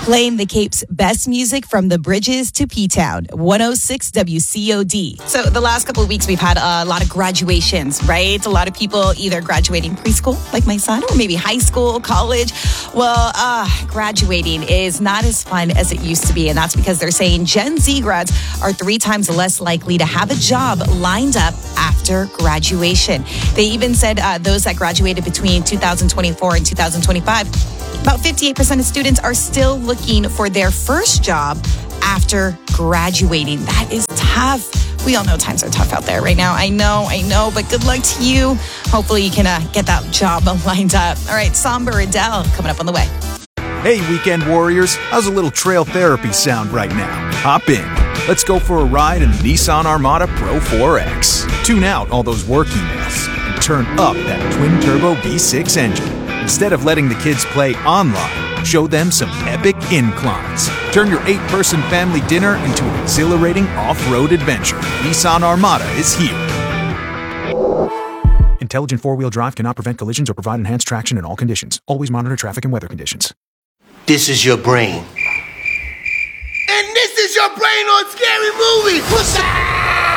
Playing the Cape's best music from the bridges to P-Town, 106 WCOD. So the last couple of weeks, we've had a lot of graduations, right? A lot of people either graduating preschool, like my son, or maybe high school, college. Well, graduating is not as fun as it used to be, and that's because they're saying Gen Z grads are 3 times less likely to have a job lined up after graduation. They even said those that graduated between 2024 and 2025, about 58% of students are still looking for their first job after graduating. That is tough. We all know times are tough out there right now. I know, but good luck to you. Hopefully you can get that job lined up. All right, Somber Adele coming up on the way. Hey, weekend warriors. How's a little trail therapy sound right now? Hop in. Let's go for a ride in the Nissan Armada Pro 4X. Tune out all those work emails and turn up that twin-turbo V6 engine. Instead of letting the kids play online, show them some epic inclines. Turn your 8-person family dinner into an exhilarating off-road adventure. Nissan Armada is here. Intelligent 4-wheel drive cannot prevent collisions or provide enhanced traction in all conditions. Always monitor traffic and weather conditions. This is your brain. And this is your brain on Scary Movie. What's up?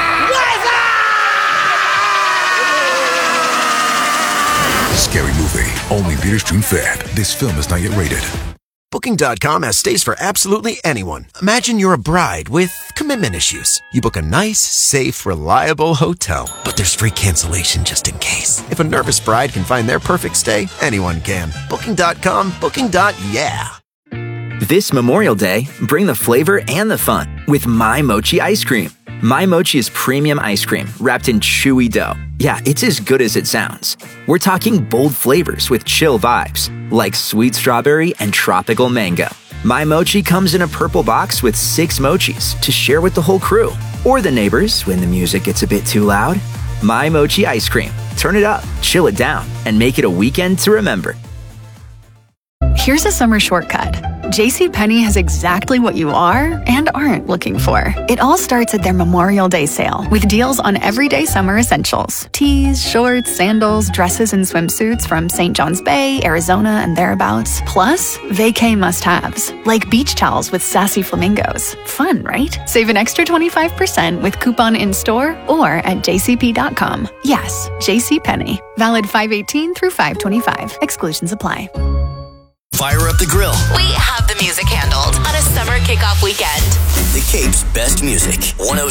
Scary Movie. Only theaters June 5th. This film is not yet rated. Booking.com has stays for absolutely anyone. Imagine you're a bride with commitment issues. You book a nice, safe, reliable hotel. But there's free cancellation just in case. If a nervous bride can find their perfect stay, anyone can. Booking.com, booking.yeah. This Memorial Day, bring the flavor and the fun with My Mochi ice cream. My Mochi is premium ice cream wrapped in chewy dough. Yeah, it's as good as it sounds. We're talking bold flavors with chill vibes, like sweet strawberry and tropical mango. My Mochi comes in a purple box with 6 mochis to share with the whole crew, or the neighbors when the music gets a bit too loud. My Mochi ice cream. Turn it up, chill it down, and make it a weekend to remember. Here's a summer shortcut. JCPenney has exactly what you are and aren't looking for. It all starts at their Memorial Day sale with deals on everyday summer essentials. Tees, shorts, sandals, dresses, and swimsuits from St. John's Bay, Arizona, and thereabouts. Plus, vacay must-haves, like beach towels with sassy flamingos. Fun, right? Save an extra 25% with coupon in-store or at jcp.com. Yes, JCPenney. Valid 5/18 through 5/25. Exclusions apply. Fire up the grill. We have the music handled on a summer kickoff weekend. The Cape's best music. 106